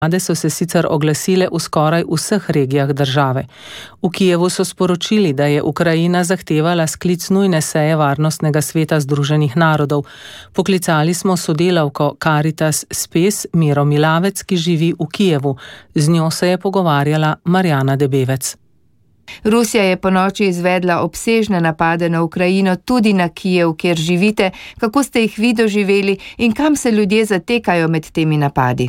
Vlade so se sicer oglasile v skoraj vseh regijah države. V Kijevu so sporočili, da je Ukrajina zahtevala sklic nujne seje Varnostnega sveta Združenih narodov. Poklicali smo sodelavko Caritas Spes Miro Milavec, ki živi v Kijevu. Z njo se je pogovarjala Marjana Debevec. Rusija je ponoči izvedla obsežne napade na Ukrajino, tudi na Kijev, kjer živite. Kako ste jih vi doživeli in kam se ljudje zatekajo med temi napadi?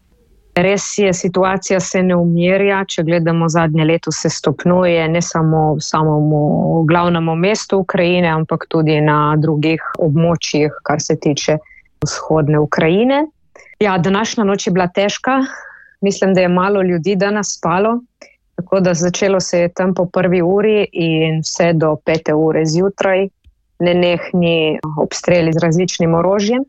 Res je, situacija se ne umirja, če gledamo zadnje leto se stopnjuje, ne samo v samemu glavnemu mestu Ukrajine, ampak tudi na drugih območjih, kar se tiče vzhodne Ukrajine. Ja, današnja noč je bila težka, mislim, da je malo ljudi danes spalo, tako da začelo se je tam po 1. uri in vse do 5. ure zjutraj, nenehni obstreli z različnim orožjem.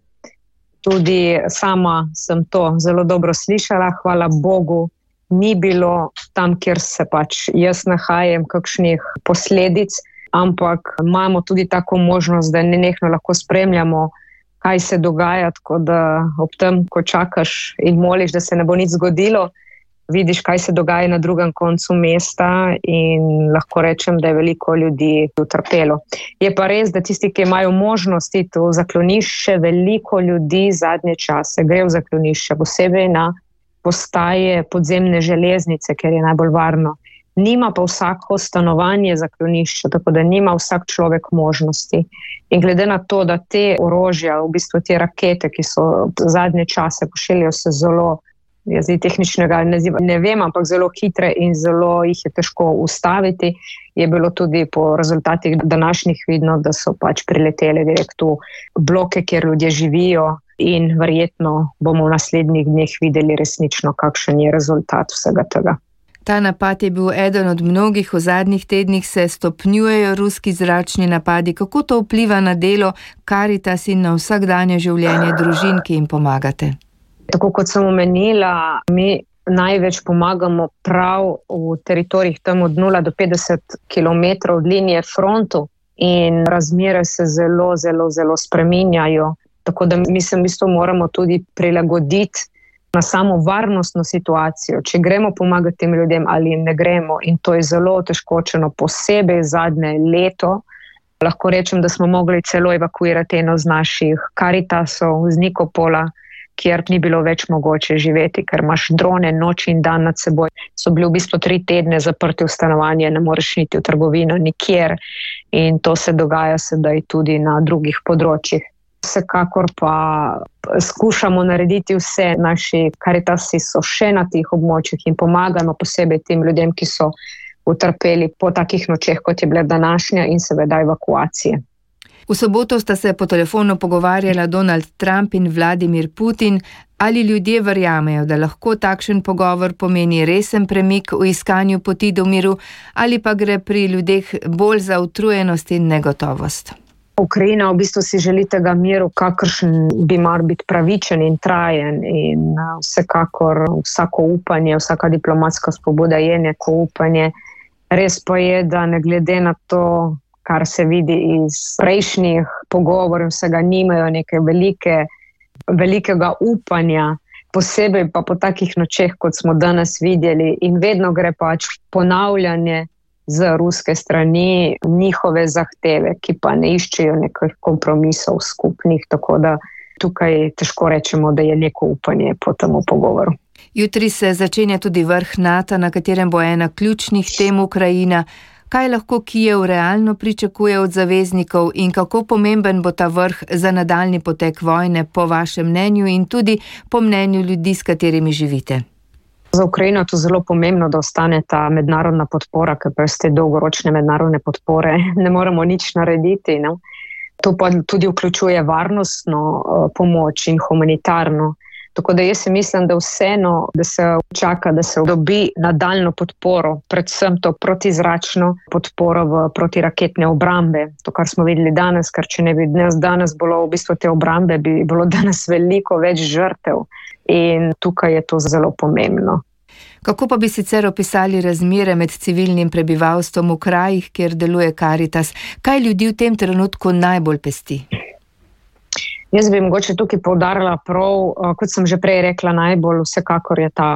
Tudi sama sem to zelo dobro slišala, hvala Bogu, ni bilo tam, kjer se pač jaz nahajam, kakšnih posledic, ampak imamo tudi tako možnost, da nenehno lahko spremljamo, kaj se dogaja, tako da ob tem, ko čakaš in moliš, da se ne bo nič zgodilo, vidiš, kaj se dogaja na drugem koncu mesta in lahko rečem, da je veliko ljudi utrpelo. Je pa res, da tisti, ki imajo možnost iti v zaklonišče, veliko ljudi zadnje čase gre v zaklonišče, posebej na postaje podzemne železnice, ker je najbolj varno. Nima pa vsako stanovanje zaklonišče, tako da nima vsak človek možnosti. In glede na to, da te orožja, v bistvu te rakete, ki so zadnje čase pošiljajo se zelo, jaz tehničnega ne vem, ampak zelo hitre in zelo jih je težko ustaviti. Je bilo tudi po rezultatih današnjih vidno, da so pač priletele direkt v bloke, kjer ljudje živijo in verjetno bomo v naslednjih dneh videli resnično, kakšen je rezultat vsega tega. Ta napad je bil eden od mnogih, v zadnjih tednih se stopnjujejo ruski zračni napadi. Kako to vpliva na delo Caritas in na vsakdanje življenje družin, ki jim pomagate? Tako kot sem omenila, mi največ pomagamo prav v teritorijih tam od 0 do 50 km od linije frontu in razmere se zelo, zelo, zelo spreminjajo. Tako da mi se v bistvu moramo tudi prilagoditi na samo varnostno situacijo, če gremo pomagati tem ljudem ali ne gremo. In to je zelo težkočeno, posebej zadnje leto. Lahko rečem, da smo mogli celo evakuirati eno z naših Caritasov z Nikopola, kjer ni bilo več mogoče živeti, ker imaš drone noč in dan nad seboj. So bili v bistvu 3 tedne zaprti v stanovanje, ne moreš niti v trgovino, nikjer. In to se dogaja sedaj tudi na drugih področjih. Vsekakor pa skušamo narediti vse, naši Caritasi so še na teh območjih in pomagamo posebej tem ljudem, ki so utrpeli po takih nočeh, kot je bila današnja in seveda evakuacije. V soboto sta se po telefonu pogovarjala Donald Trump in Vladimir Putin. Ali ljudje verjamejo, da lahko takšen pogovor pomeni resen premik v iskanju poti do miru, ali pa gre pri ljudeh bolj za utrujenost in negotovost? Ukrajina v bistvu si želi tega miru, kakršen bi moral biti pravičen in trajen in vsekakor vsako upanje, vsaka diplomatska spobuda je neko upanje. Res pa je, da ne glede na to, kar se vidi iz prejšnjih pogovorov, vsega nimajo neke velikega upanja, posebej pa po takih nočeh, kot smo danes videli. In vedno gre pač ponavljanje z ruske strani njihove zahteve, ki pa ne iščejo nekih kompromisov skupnih, tako da tukaj težko rečemo, da je neko upanje po temu pogovoru. Jutri se začenja tudi vrh NATO, na katerem bo ena ključnih tem Ukrajina. Kaj lahko Kijev realno pričakuje od zaveznikov in kako pomemben bo ta vrh za nadaljnji potek vojne po vašem mnenju in tudi po mnenju ljudi, s katerimi živite? Za Ukrajino je to zelo pomembno, da ostane ta mednarodna podpora, ker brez te dolgoročne mednarodne podpore ne moremo nič narediti. No? To pa tudi vključuje varnostno pomoč in humanitarno. Tako da jaz mislim, da vseeno, da se čaka, da se dobi nadaljno podporo, predvsem to protizračno podporo v protiraketne obrambe. To, kar smo videli danes, ker če ne bi danes bilo v bistvu te obrambe, bi bilo danes veliko več žrtev. In tukaj je to zelo pomembno. Kako pa bi sicer opisali razmere med civilnim prebivalstvom v krajih, kjer deluje Caritas? Kaj ljudi v tem trenutku najbolj pesti? Jaz bi mogoče tukaj poudarila prav, kot sem že prej rekla, najbolj vsekakor je ta